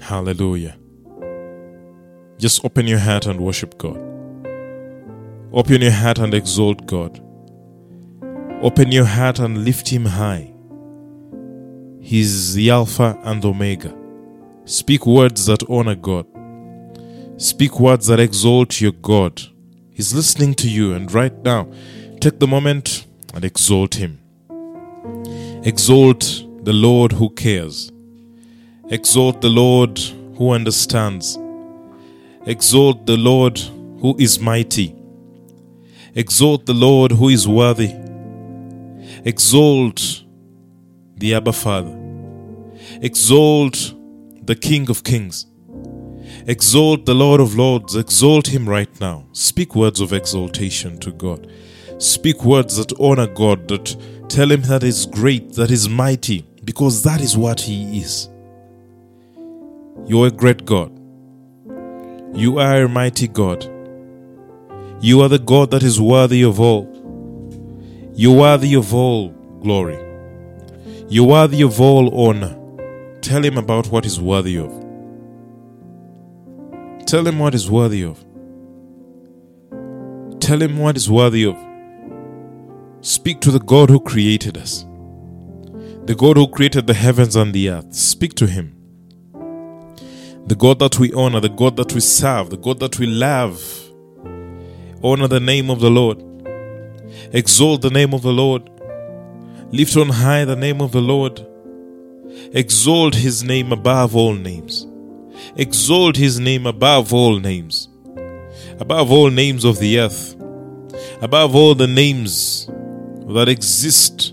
Hallelujah. Just open your heart and worship God. Open your heart and exalt God. Open your heart and lift Him high. He's the Alpha and Omega. Speak words that honor God. Speak words that exalt your God. He's listening to you, and right now, take the moment and exalt Him. Exalt the Lord who cares. Exalt the Lord who understands. Exalt the Lord who is mighty. Exalt the Lord who is worthy. Exalt the Abba Father. Exalt the King of Kings. Exalt the Lord of Lords. Exalt Him right now. Speak words of exaltation to God. Speak words that honor God, that tell Him that is great, that is mighty, because that is what He is. You are a great God. You are a mighty God. You are the God that is worthy of all. You are worthy of all glory. You are worthy of all honor. Tell Him about what He's worthy of. Tell Him what He's worthy of. Tell Him what He's worthy of. Speak to the God who created us. The God who created the heavens and the earth. Speak to Him. The God that we honor, the God that we serve, the God that we love. Honor the name of the Lord. Exalt the name of the Lord. Lift on high the name of the Lord. Exalt His name above all names. Exalt His name above all names. Above all names of the earth. Above all the names that exist.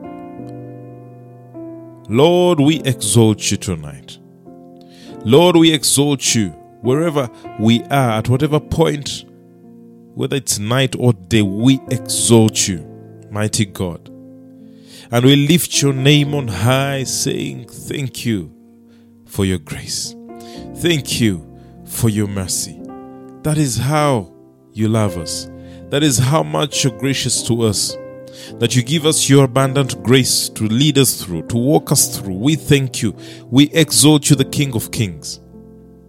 Lord, we exalt You tonight. Lord, we exalt You wherever we are, at whatever point, whether it's night or day, we exalt You, mighty God. And we lift Your name on high, saying, thank You for Your grace. Thank You for Your mercy. That is how You love us. That is how much You're gracious to us. That You give us Your abundant grace to lead us through, to walk us through. We thank You. We exalt You, the King of Kings.